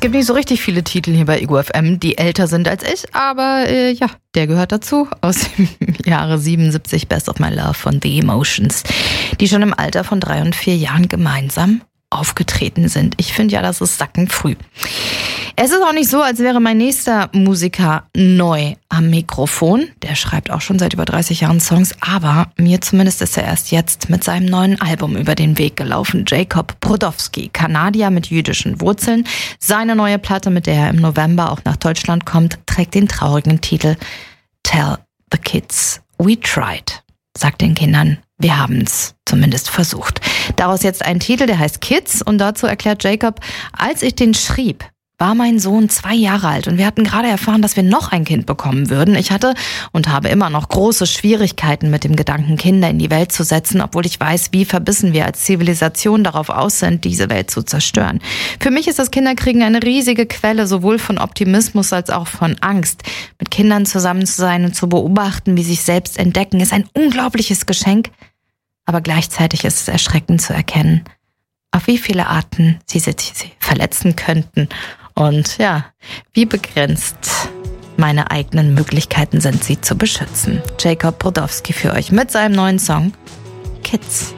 gibt nicht so richtig viele Titel hier bei Ego FM, die älter sind als ich, aber ja, der gehört dazu. Aus dem Jahre 77, Best of My Love von The Emotions, die schon im Alter von 3 und 4 Jahren gemeinsam aufgetreten sind. Ich finde ja, das ist sackenfrüh. Es ist auch nicht so, als wäre mein nächster Musiker neu am Mikrofon. Der schreibt auch schon seit über 30 Jahren Songs, aber mir zumindest ist er erst jetzt mit seinem neuen Album über den Weg gelaufen. Jacob Brodowski, Kanadier mit jüdischen Wurzeln. Seine neue Platte, mit der er im November auch nach Deutschland kommt, trägt den traurigen Titel Tell the Kids We Tried. Sagt den Kindern, wir haben's zumindest versucht. Daraus jetzt ein Titel, der heißt Kids, und dazu erklärt Jacob, als ich den schrieb, war mein Sohn 2 Jahre alt und wir hatten gerade erfahren, dass wir noch ein Kind bekommen würden. Ich hatte und habe immer noch große Schwierigkeiten mit dem Gedanken, Kinder in die Welt zu setzen, obwohl ich weiß, wie verbissen wir als Zivilisation darauf aus sind, diese Welt zu zerstören. Für mich ist das Kinderkriegen eine riesige Quelle sowohl von Optimismus als auch von Angst. Mit Kindern zusammen zu sein und zu beobachten, wie sie sich selbst entdecken, ist ein unglaubliches Geschenk, aber gleichzeitig ist es erschreckend zu erkennen, auf wie viele Arten sie verletzen könnten. Und ja, wie begrenzt meine eigenen Möglichkeiten sind, sie zu beschützen. Jacob Brodowski für euch mit seinem neuen Song Kids.